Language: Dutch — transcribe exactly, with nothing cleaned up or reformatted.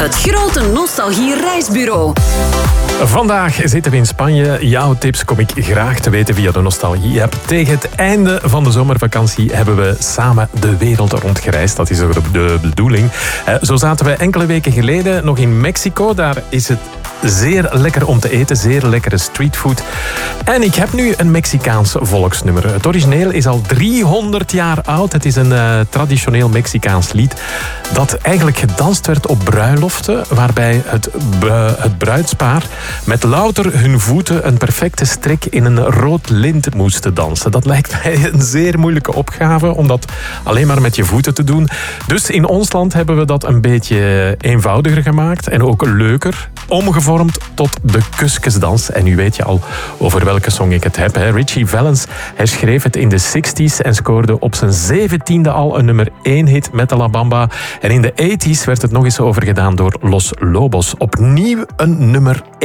Het grote nostalgie-reisbureau. Vandaag zitten we in Spanje. Jouw tips kom ik graag te weten via de Nostalgie-app. Tegen het einde van de zomervakantie hebben we samen de wereld rondgereisd. Dat is ook de bedoeling. Zo zaten we enkele weken geleden nog in Mexico. Daar is het zeer lekker om te eten. Zeer lekkere streetfood. En ik heb nu een Mexicaans volksnummer. Het origineel is al driehonderd jaar oud. Het is een uh, traditioneel Mexicaans lied dat eigenlijk gedanst werd op bruiloften, waarbij het, uh, het bruidspaar met louter hun voeten een perfecte strik in een rood lint moesten dansen. Dat lijkt mij een zeer moeilijke opgave om dat alleen maar met je voeten te doen. Dus in ons land hebben we dat een beetje eenvoudiger gemaakt en ook leuker. Omgevormd tot de kuskusdans. En nu weet je al over welke song ik het heb. Hè? Richie Valens, hij schreef het in de zestig's en scoorde op zijn zeventiende al een nummer één hit met de La Bamba. En in de tachtig's werd het nog eens overgedaan door Los Lobos. Opnieuw een nummer één.